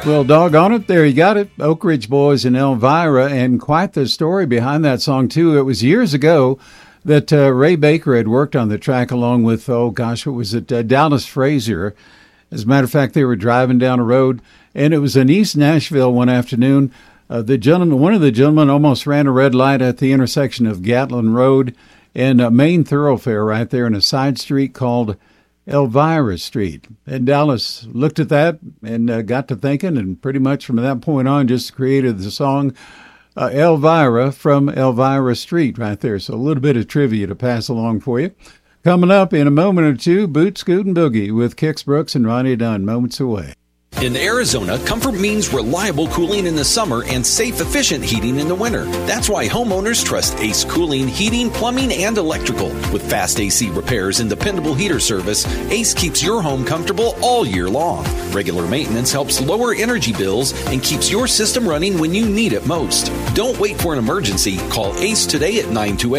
Well, doggone it, there you got it. Oak Ridge Boys and Elvira, and quite the story behind that song, too. It was years ago that Ray Baker had worked on the track along with, what was it, Dallas Frazier. As a matter of fact, they were driving down a road, and it was in East Nashville one afternoon. One of the gentlemen almost ran a red light at the intersection of Gatlin Road and a main thoroughfare right there in a side street called Elvira Street. And Dallas looked at that and got to thinking, and pretty much from that point on just created the song Elvira from Elvira Street right there. So a little bit of trivia to pass along for you. Coming up in a moment or two, Boot, Scoot, and Boogie with Kix Brooks and Ronnie Dunn, moments away. In Arizona, comfort means reliable cooling in the summer and safe, efficient heating in the winter. That's why homeowners trust Ace Cooling, Heating, Plumbing, and Electrical. With fast AC repairs and dependable heater service, Ace keeps your home comfortable all year long. Regular maintenance helps lower energy bills and keeps your system running when you need it most. Don't wait for an emergency. Call Ace today at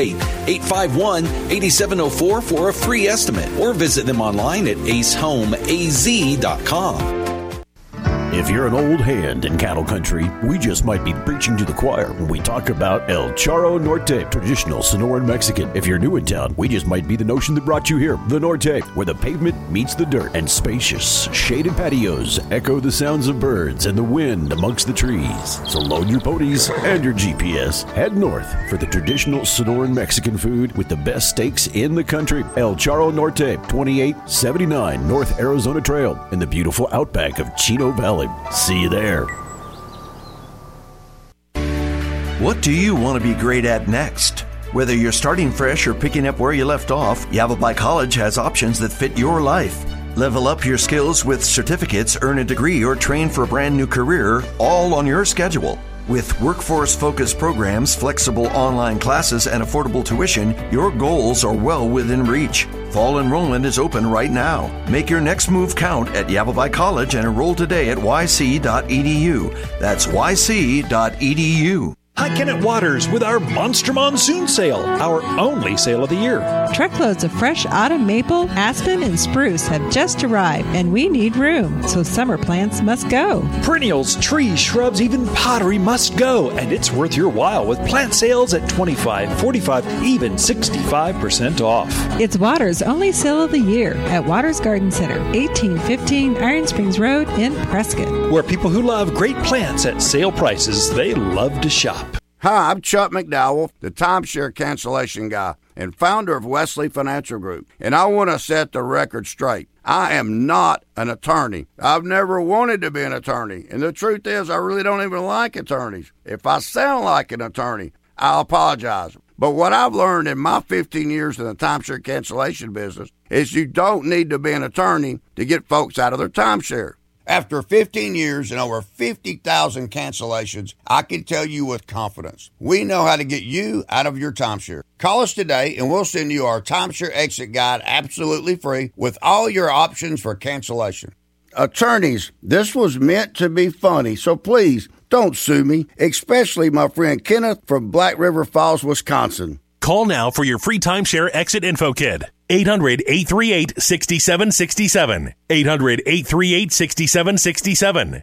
928-851-8704 for a free estimate or visit them online at acehomeaz.com. If you're an old hand in cattle country, we just might be preaching to the choir when we talk about El Charro Norte, traditional Sonoran Mexican. If you're new in town, we just might be the notion that brought you here. The Norte, where the pavement meets the dirt, and spacious, shaded patios echo the sounds of birds and the wind amongst the trees. So load your ponies and your GPS. Head north for the traditional Sonoran Mexican food with the best steaks in the country. El Charro Norte, 2879 North Arizona Trail in the beautiful outback of Chino Valley. See you there. What do you want to be great at next? Whether you're starting fresh or picking up where you left off, Yavapai College has options that fit your life. Level up your skills with certificates, earn a degree, or train for a brand new career, all on your schedule. With workforce-focused programs, flexible online classes, and affordable tuition, your goals are well within reach. Fall enrollment is open right now. Make your next move count at Yavapai College and enroll today at yc.edu. That's yc.edu. Hi, Kenneth Waters with our Monster Monsoon Sale, our only sale of the year. Truckloads of fresh autumn maple, aspen, and spruce have just arrived, and we need room, so summer plants must go. Perennials, trees, shrubs, even pottery must go, and it's worth your while with plant sales at 25%, 45%, even 65% off. It's Waters' only sale of the year at Waters Garden Center, 1815 Iron Springs Road in Prescott. Where people who love great plants at sale prices, they love to shop. Hi, I'm Chuck McDowell, the timeshare cancellation guy and founder of Wesley Financial Group, and I want to set the record straight. I am not an attorney. I've never wanted to be an attorney, and the truth is I really don't even like attorneys. If I sound like an attorney, I'll apologize. But what I've learned in my 15 years in the timeshare cancellation business is you don't need to be an attorney to get folks out of their timeshare. After 15 years and over 50,000 cancellations, I can tell you with confidence, we know how to get you out of your timeshare. Call us today and we'll send you our timeshare exit guide absolutely free with all your options for cancellation. Attorneys, this was meant to be funny, so please don't sue me, especially my friend Kenneth from Black River Falls, Wisconsin. Call now for your free timeshare exit info kit. 800-838-6767. 800-838-6767.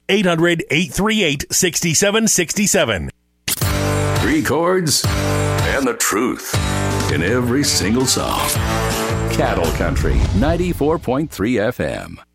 800-838-6767. 3 chords and the truth in every single song. Cattle Country 94.3 FM.